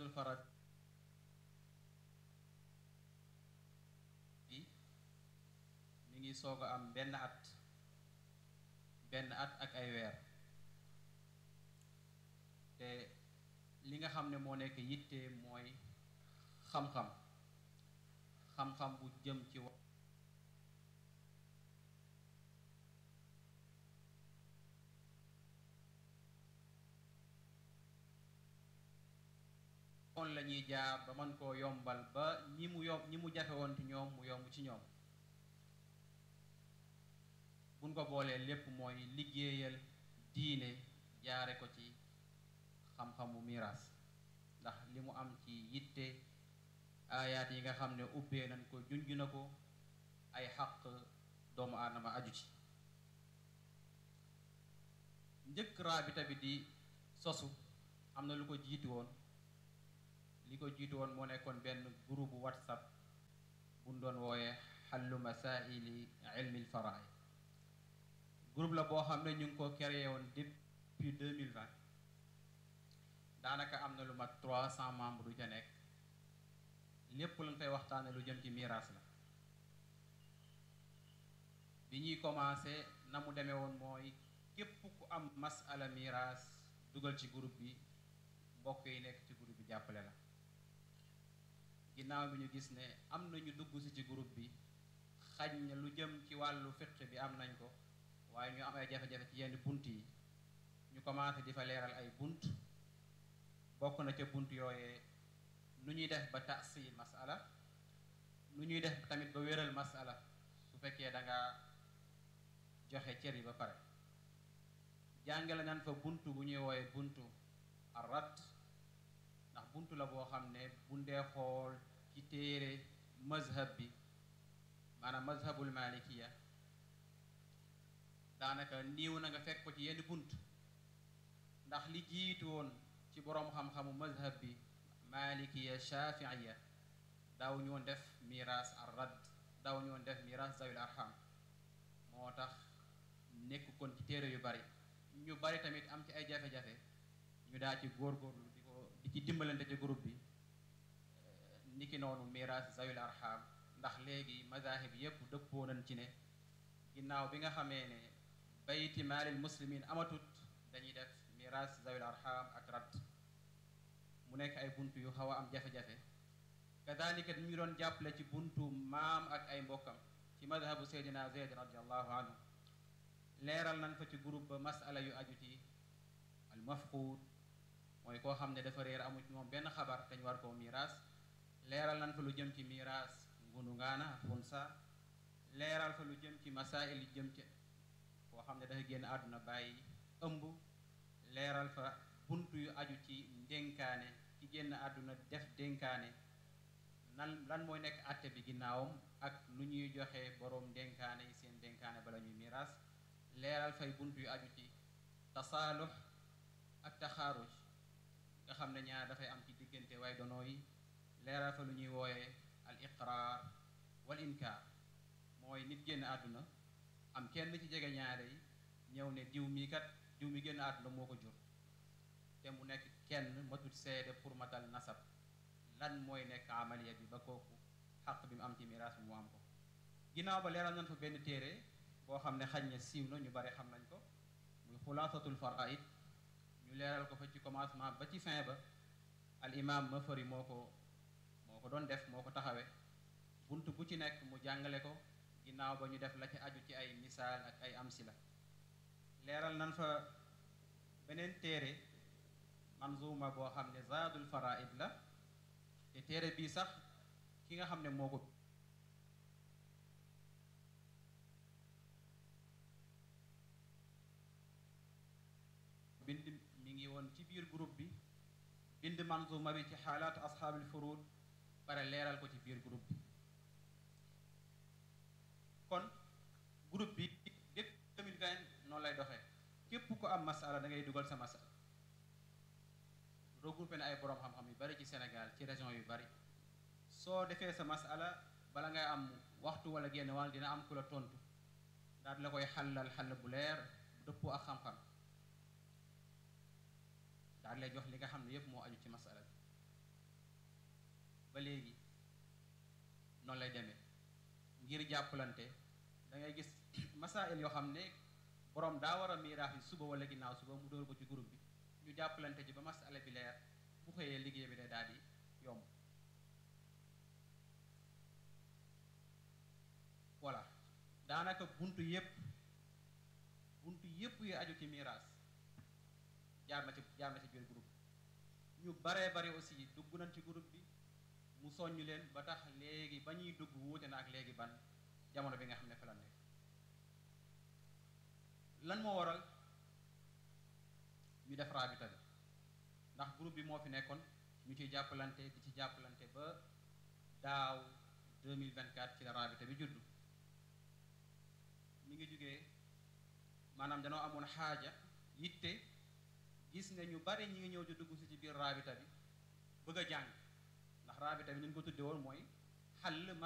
xulasatul farad bi mi ngi soog a am benn at ak ay weer te li nga xam ne moo nekk yitte mooy xam-xam bu jëm ci on la ñuy jaar ba mën koo yombal ba ñi mu jafe woon ci ñoom mu yomb ci ñoom buñ ko boolee lépp mooy liggéeyal diine jaare ko ci xam-xamu miraas ndax li mu am ci yitte aayaat yi nga xam ne ubbee nañ ko junj na ko ay xaq doomu aadama aju ci njëkk raabita bi di sosu am na lu ko jiitu woon li ko jiitu woon moo nekkoon benn groupe WhatsApp buñ doon wooyee xallu masaili ilmil faraid groupe la boo xam ne ñu ngi ko créé woon depuis 2020 daanaka am na lu mat 300 membres du ca nekk lépp lañ fay waxtaane lu jëm ci miraas la bi ñuy commencé na mu demee woon mooy képp ku am masala miraas dugal ci groupe bi mbokk yi nekk ci groupe bi jàppale la ginnaaw bi ñu gis ne am na ñu dugg si ci groupe bi xañ na lu jëm ci wàllu fiq bi am nañ ko waaye ñu am ay jafe-jafe ci yenn bunt yi ñu commencé di fa leeral ay bunt bokk na ca bunt yooyee nu ñuy def ba tasil masala nu ñuy def tamit ba wéral masala su fekkee da nga joxe cër yi ba pare jàngale nañ fa bunt bu ñuy wooye buntu arrad ndax buntu la boo xam ne bundee xool ci téere mazhab bi maanaam mazhabul malikiya daanaka niiw na nga fekk ko ci yenn bunt ndax li jiitu woon ci boroom xam-xamu mazhab bi malikiya shafiiya daaw ñoo def miras arrad daaw ñoo def miras zawil arham moo tax nekk kon ci téere yu bari ñu bari tamit am ci ay jafe-jafe ñu daa ci góorgóorlu di ci dimbalante ci groupe bi niki noonu miras zawil arham ndax léegi mazahib yépp dëppoo nañ ci ne ginnaaw bi nga xamee ne bayti maalil muslimin amatut dañuy def miras zawil arham ak radd mu nekk ay buntu yu xaw a am jafe-jafe kadalika ñu ngi doon jàppale ci buntu maam ak ay mbokkam ci madhabu seydina zeyd radiallahu anhu leeral nañ fa ci groupe ba masala yu aju ci al mafquud mooy koo xam ne dafa réer amu ci moom benn xabar te ñu war koo miiras leeral nañ fa lu jëm ci miiras ngunu ngaana xunsa leeral fa lu jëm ci masail yu jëm ci koo xam ne dafa génn àdduna bàyyi ëmb leeral fa bunt yu aju ci ndénkaane ci génn àdduna def dénkaane lan mooy nekk àtte bi ginnaawam ak nu ñuy joxe boroom ndénkaane yi seen dénkaane bala ñuy miiras leeral fay bunt yu aju ci tasaalux ak taxaaruj nga xam ne ñaar dafay am ci diggante way donoo yi leeral fa lu ñuy wooyee al iqraar wal inkaar mooy nit génn àdduna am kenn ci jege ñaare yi ñëw ne diw mi génn àdduna moo ko jur te mu nekk kenn matut seede pour matal nasab lan mooy nekk amaliya bi ba kooku xaq bi mu am ci miraas bi mu am ko ginnaaw ba leeral nañ fa benn téere boo xam ne xañ na siiw na ñu bari xam nañ ko muy xulaasatul faraid ñu leeral ko fa ci commencement ba ci fin ba al imam Mafari moo ko doon def moo ko taxawe bunt bu ci nekk mu jàngale ko ginnaaw ba ñu def la ci aju ci ay misaal ak ay amsila leeral nan fa beneen téere manzuma boo xam ne zaadul faraid la te téere bii sax ki nga xam ne moo ko bind mi ngi woon ci biir groupe bi bind manzuma bi ci xaalaatu ashaabil furud pare leeral ko ci biir groupe bi kon groupe bi depuis 2020 noonu lay doxee képp ko am masala da ngay dugal sa masala regroupé na ay boroom xam-xam yu bari ci Sénégal ci région yu bari soo defee sa masala bala ngay am waxtu wala génn wàll dina am ku la tontu daal la koy xàllal xàll bu leer dëppoo ak xam-xam daal lay jox li nga xam ne yépp moo aju ci masala bi ba léegi noonu lay demee ngir jàppalante da ngay gis masaayil yoo xam ne borom daa war a miiraax yi suba wala ginnaaw suba mu dóor ko ci groupe bi ñu jàppalante ji ba masala bi leer bu xëyee liggéey bi day daal di yomb voilà daanaka buntu yépp yu aju ci miiraas jaar na ci biir groupe ñu baree bari aussi dugg nañ ci groupe bi mu soññ leen ba tax léegi ba ñuy dugg wuute na ak léegi ban jamono bi nga xam ne fa la nekk lan moo waral ñu def raabita bi ndax groupe bi moo fi nekkoon ñu ciy jàppalante di ci jàppalante ba daaw 2024 ci la raabita bi juddu mi ngi jógee maanaam danoo amoon xaaja yitte gis ne ñu bari ñi ngi ñëw di dugg si ci biir raabita bi bëgg a jàng ndax raabita bi ni ñu ko tudde woon mooy xàll